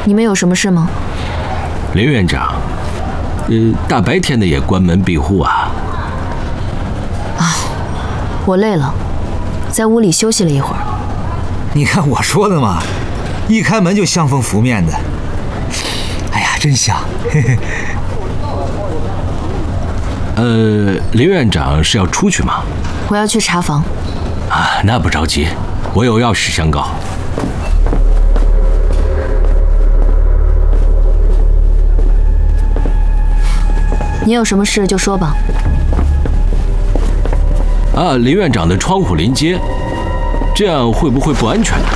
你们有什么事吗？ 林院长，大白天的也关门闭户啊？ 我累了，在屋里休息了一会儿。 你看我说的嘛，一开门就香风拂面的。哎呀，真香！嘿嘿。 林院长是要出去吗？ 我要去查房。 啊，那不着急，我有要事相告。 你有什么事就说吧。 啊，林院长的窗户临街，这样会不会不安全呢？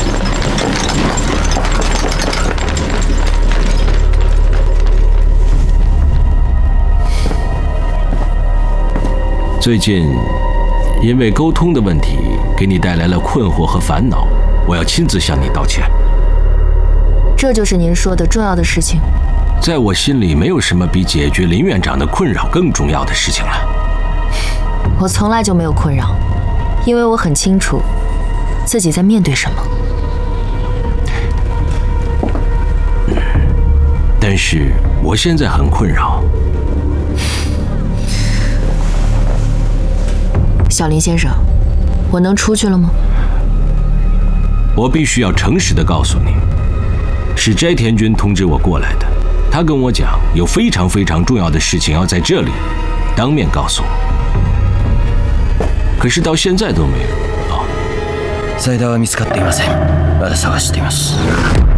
最近因为沟通的问题给你带来了困惑和烦恼，我要亲自向你道歉。 这就是您说的重要的事情。 在我心里，没有什么比解决林院长的困扰更重要的事情了。 我从来就没有困扰，因为我很清楚自己在面对什么。 但是我现在很困扰。 小林先生，我能出去了吗？ 我必须要诚实地告诉你，是斋田君通知我过来的。他跟我讲，有非常非常重要的事情要在这里当面告诉我，可是到现在都没有。 財田は見つかっていません。まだ探しています。